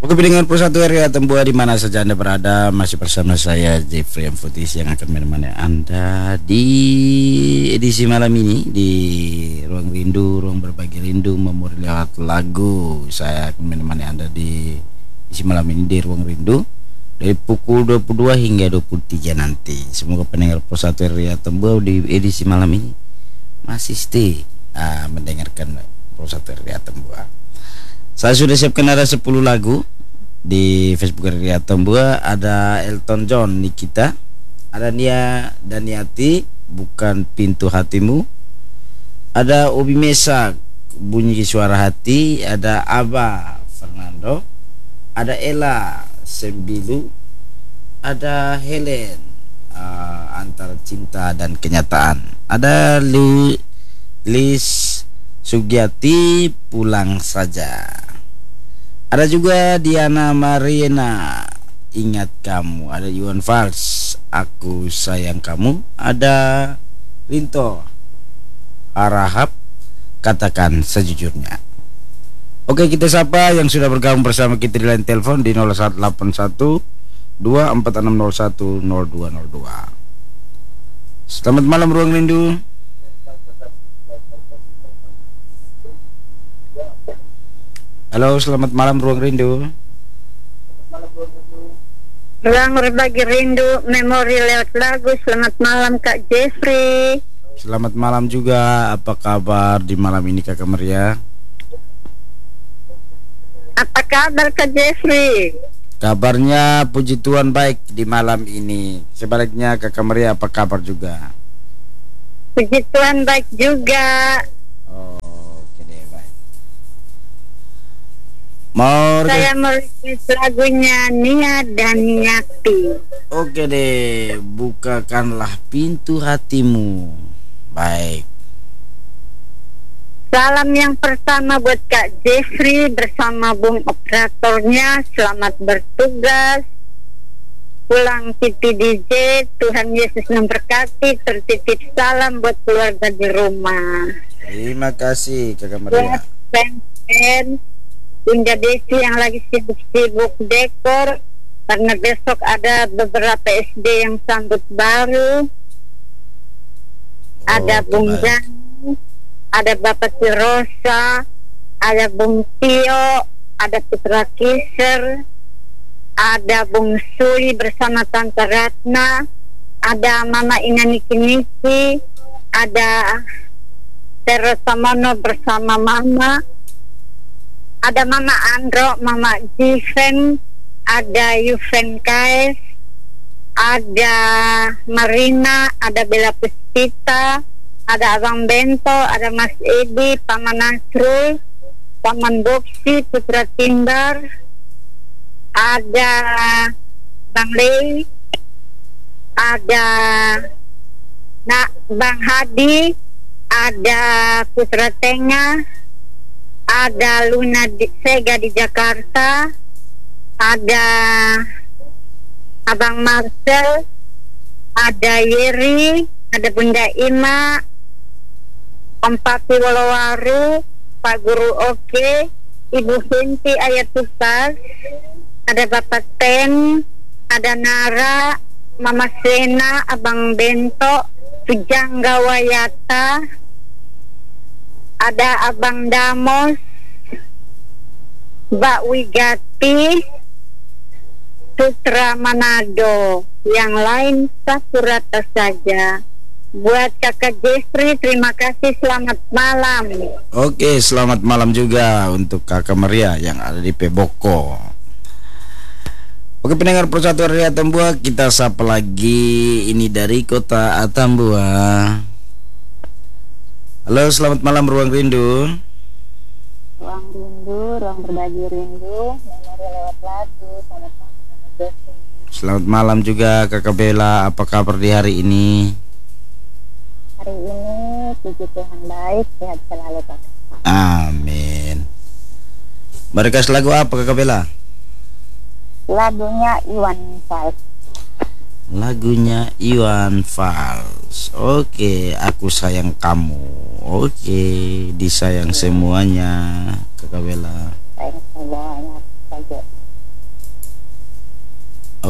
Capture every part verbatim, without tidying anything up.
Oke pendengar Persatu R I Atambua di mana saja Anda berada, masih bersama saya Jeffrey M. Futis yang akan menemani Anda di edisi malam ini di Ruang Rindu, Ruang Berbagi Rindu, memori lewat lagu. Saya akan menemani Anda di edisi malam ini di Ruang Rindu dari pukul dua puluh dua hingga dua puluh tiga nanti. Semoga pendengar Persatu R I Atambua di edisi malam ini masih stay uh, mendengarkan Persatu R I Atambua. Saya sudah siapkan ada sepuluh lagu di Facebook R I Atambua. Ada Elton John, Nikita. Ada Nia Daniati, Bukan Pintu Hatimu. Ada Obi Mesa, Bunyi Suara Hati. Ada Aba Fernando. Ada Ella Sembilu. Ada Helen, uh, Antara Cinta dan Kenyataan. Ada Lu Lis Sugiati, Pulang Saja. Ada juga Diana Marina, Ingat Kamu. Ada Yuan Fals, Aku Sayang Kamu. Ada Rinto Harahap, Katakan Sejujurnya. Oke, kita sapa yang sudah bergabung bersama kita di line telepon di nol satu delapan satu dua empat enam nol satu nol dua nol dua. Selamat malam Ruang Rindu. Halo, selamat malam Ruang Rindu. Ruang Berbagi Rindu, memori lewat lagu. Selamat malam Kak Jeffrey. Selamat malam juga. Apa kabar di malam ini Kakak Maria? Apa kabar Kak Jeffrey? Kabarnya puji Tuhan baik di malam ini. Sebaliknya Kakak Maria apa kabar juga? Puji Tuhan baik juga. Oh, oke deh, baik. Mau Saya merequest lagunya Nia dan Nyati. Oke deh, bukakanlah pintu hatimu. Baik. Salam yang pertama buat Kak Jeffrey bersama Bung operatornya. Selamat bertugas. Pulang T P D J. Tuhan Yesus memberkati. Tertitip salam buat keluarga di rumah. Terima kasih Kakak Maria. Buat fans Bunda Desi yang lagi sibuk-sibuk dekor, karena besok ada beberapa S D yang sambut baru. Oh, Ada Bung baik. Jan, ada Bapak Cirosa, ada Bung Tio, ada Putra Kiser, ada Bung Suli bersama Tante Ratna, ada Mama Ina Niki Niki, ada Teresa Mono bersama Mama, ada Mama Andro, Mama Jiven, ada Yuven Kaes, ada Marina, ada Bella Puspita, ada Abang Bento, ada Mas Edi, Paman Nasrul, Paman Boksi, Putra Timbar, ada Bang Lei, ada Nak Bang Hadi, ada Putra Tengah, ada Luna di, Sega di Jakarta, ada Abang Marcel, ada Yeri, ada Bunda Ima, Om Papi Wolowaru, Pak Guru Oke, Ibu Hinti Ayat Tupas, ada Bapak Ten, ada Nara, Mama Sena, Abang Bento, Pujangga Wayata, ada Abang Damos, Mbak Wigati, Putra Manado. Yang lain sakurata saja. Buat Kakak Jeffrey, terima kasih, selamat malam. Oke, selamat malam juga untuk Kakak Maria yang ada di Peboko. Oke pendengar Persatu R I Atambua, kita sapa lagi ini dari kota Atambua. Halo, selamat malam Ruang Rindu. Ruang Rindu, Ruang Berbagi Rindu, memori lewat lagu. Selamat malam Kakak Jeffrey. Selamat malam juga Kakak Bella. Apa kabar di hari ini? Hari ini puji Tuhan baik, sehat selalu Kakak. Amin. Berkas lagu apa Kakak Bella? Lagunya Iwan Fals. Lagunya Iwan Fals. Oke, Aku Sayang Kamu. Oke, disayang semuanya Kakak Bella. Sayang semuanya saja.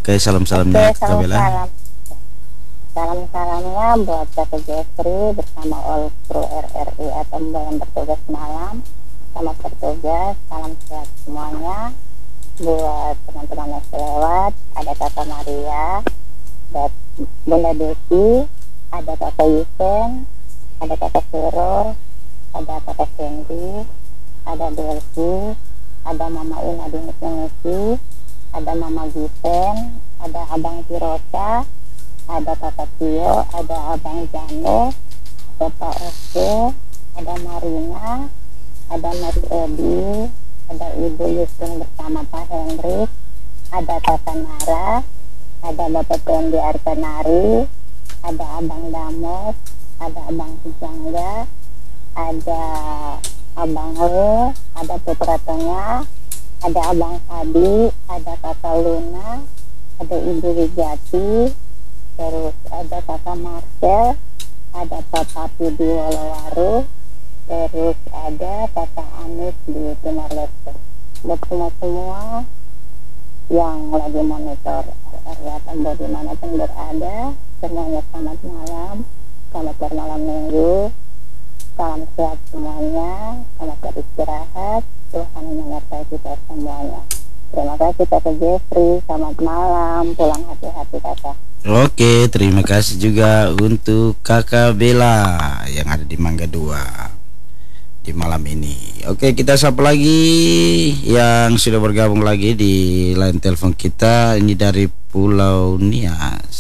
Oke, salam-salamnya Oke, Kakak Bella. salam-salam. Salam-salamnya buat Kakak Jeffrey bersama all kru R R I atau yang bertugas malam. Selamat bertugas, salam sehat semuanya. Buat teman-teman yang selewat, ada Kakak Maria, ada Bunda Desi, ada Kakak Yusen, ada Kakak Vero, ada Kakak Sandy, ada Delsi, ada Mama Ina di Nisi, ada Mama Given, ada Abang Tirosa, ada Kakak Tio, ada Abang Jano, ada Pak Oke, ada Marina, ada Mas Edi, ada Ibu Yusin bersama Pak Hendrik, ada Kakak Nara, ada Bapak Tendi Arkanari, ada Abang Damos, ada Abang Pujangga, ada Abang Le, ada Putra Tengah, ada Abang Hadi, ada Kakak Luna, ada Ibu Wijati, terus ada Kakak Marcel, ada Pak Papi di Wolowaru, terus ada Kakak Anis di Timor Leste. Buat semua-semua yang lagi monitor R R I atau dimanapun berada, semuanya selamat malam, selamat bermalam minggu, salam sehat semuanya, selamat beristirahat, Tuhan menyertai kita semuanya. Terima kasih Kakak Jeffrey, selamat malam, pulang hati-hati Kakak. Oke, terima kasih juga untuk Kakak Bella yang ada di Mangga dua di malam ini. Oke, kita sapa lagi yang sudah bergabung lagi di line telepon kita. Ini dari Pulau Nias.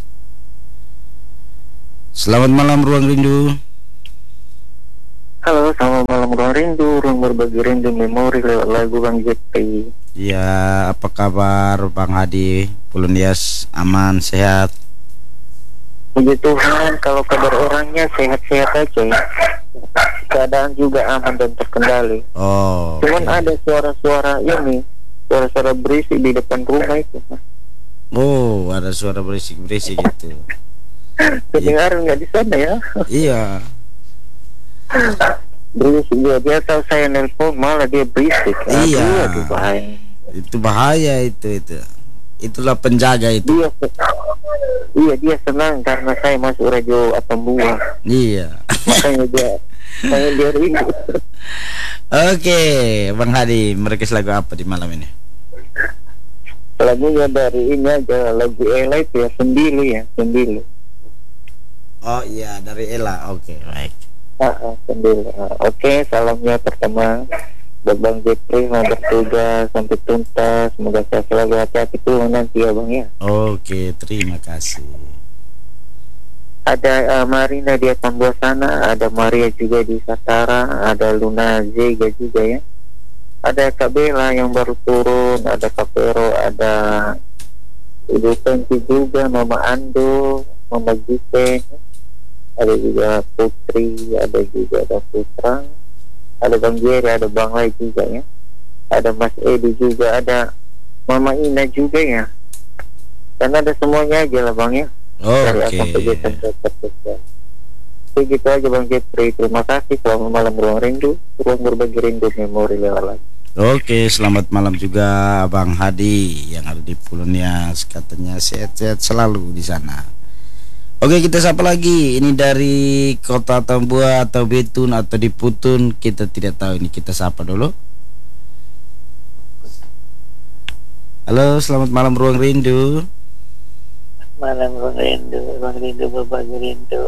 Selamat malam Ruang Rindu. Halo, selamat malam Ruang Rindu, ruang berbagi rindu memori lewat lagu Bang Jepri. Ya, apa kabar Bang Hadi? Pulau Nias aman, sehat? Puji Tuhan, kalau kabar orangnya sehat-sehat aja ya. Keadaan juga aman dan terkendali. Oh. Cuman okay. ada suara-suara ini, suara-suara berisik di depan rumah itu. Oh, ada suara berisik-berisik gitu. Kedengaran nggak di sana ya? Iya. Berisik dia, biasa saya nelpon malah dia berisik. Aduh, Iya. aduh, bahaya. Itu bahaya itu itu. Itulah penjaga itu. Dia, iya dia senang karena saya masuk radio Atambua. Iya. Makanya dia, makanya dia rindu. Oke, Bang Hadi, merekes lagu apa di malam ini? Lagunya dari ini aja, lagu Ella itu ya, Sembilu ya, Sembilu. Oh iya, dari Ella. Oke, baik. Ah, ah, Sembilu. Ah, Oke, salamnya pertama buat Bang Jepri, mau bertugas sampai tuntas, semoga saya selalu hati-hati pulang nanti ya Bang ya. Oke, terima kasih. Ada uh, Marina di Atambua sana, ada Maria juga di Satara, ada Luna Zega juga ya. Ada Kak Bella yang baru turun, ada Kak Vero, ada Ibu Penci juga, Mama Ando, Mama Gipen, ada juga Putri, ada juga ada Putra, ada Bang Jerry, ada Bang Lai juga ya, ada Mas Edi juga, ada Mama Ina juga ya. Dan ada semuanya aja lah Bang ya. Oke. Begitu aja Bang Jepri. Terima kasih. Selamat malam Ruang Rindu, ruang berbagi rindu memori lewat lagu. Oke, selamat malam juga Bang Hadi yang ada di Pulau Nias, katanya sehat-sehat selalu di sana. Oke, kita sapa lagi. Ini dari Kota Tambua atau Betun atau di Putun, kita tidak tahu. Ini kita sapa dulu. Halo, selamat malam Ruang Rindu. Malam Ruang Rindu, Ruang Rindu berbagi rindu.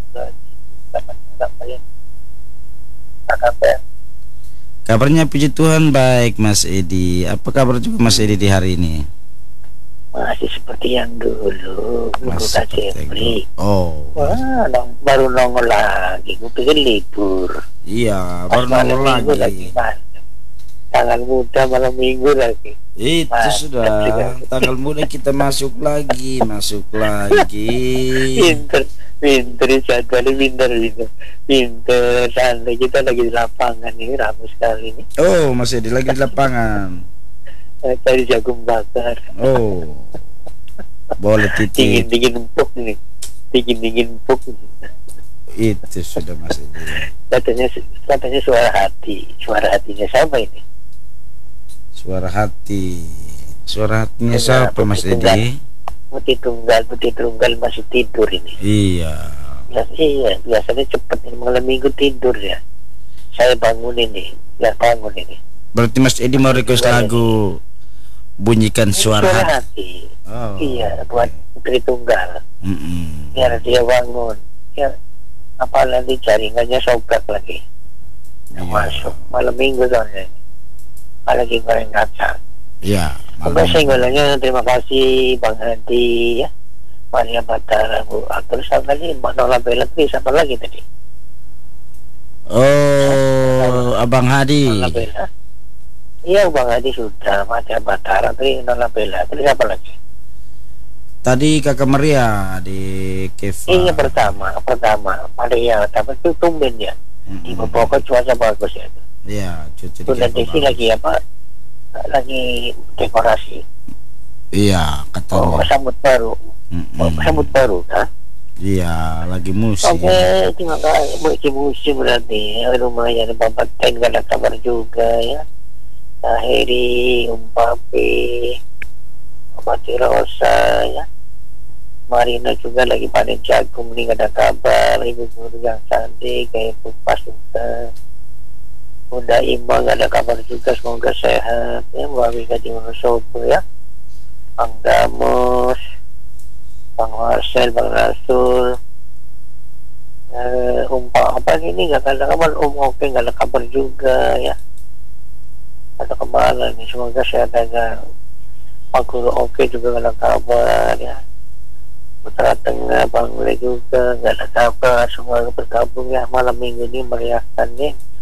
Kabarnya puji Tuhan baik Mas Edi. Apa kabar juga Mas Edi di hari ini? Masih seperti yang dulu. Masih seperti yang dulu. Oh. Wah, nong, baru nongol lagi. Gue pikir libur. Iya, Pas baru malam nongol minggu lagi. lagi tanggal muda malam minggu lagi. Itu Mas, sudah tanggal muda kita masuk lagi, masuk lagi. Pinter, pinter jadwalnya pinter pinter, pinter. Santai, kita lagi di lapangan ini, ramai sekali nih. Oh, Mas Edi lagi di lapangan. Eh, Cari jagung bakar. Oh, boleh Dingin titip. dingin empuk nih, dingin dingin empuk. Itu sudah Mas Edi. Katanya katanya suara hati, suara hatinya siapa ini? Suara hati. Suratnya Iya, siapa Mas Putih Edi? Putih Tunggal, Putih Tunggal masih tidur ini. Iya. Bias, iya, biasanya cepat ini malam minggu tidur ya. Saya bangun ini, biar bangun ini. Berarti Mas Edi mau request lagu bunyikan suara Suara hati. hati. Oh, Iya, buat Putri Tunggal. mm-mm. Biar dia bangun. Ya, apalagi jaringannya sobek lagi. Iya. Masuk malam minggu soalnya. Apalagi goreng kacang. Iya. Oke, senggolanya terima kasih Bang Hadi ya. Maria Batara Bu. Terus apa lagi? Mbak Nola Bella tadi siapa lagi tadi? Oh, Abang Hadi. Nola Bella. Iya Bang Hadi sudah. Maria Batara tadi Nola Bella. Terus siapa lagi? Tadi Kakak Maria di Keva. Iya pertama, pertama Maria. Tapi itu tumben ya. Di Bogor cuaca bagus ya. Iya, cuci di Sudah Keva Desi bagus. lagi apa? Lagi dekorasi. Iya, Oh, katanya. sambut baru. Mm-mm. Oh, sambut baru, kan? Iya, lagi musim. Oke, terima kasih. Musim-musim berarti ya, lumayan. Bapak Ten gak ada kabar juga ya. Nah, Heri, Umpapi, Bapak Rosa ya. Marina juga lagi panen jagung nih, gak ada kabar. Ibu guru yang cantik kayak Pupas juga. Bunda Ima gak ada kabar juga, semoga sehat ya. Mbak Wika di Wonosobo ya. Bang Damos, Bang Marcel, Bang Rasul, uh, Umpa apa ini gak ada kabar. Um Oke gak ada kabar juga ya. Ada kemana nih, semoga sehat aja. Pak Guru Oke juga gak ada kabar ya. Putra Tengah Bang Ule juga gak ada kabar. Semua bergabung ya malam minggu ini meriahkan nih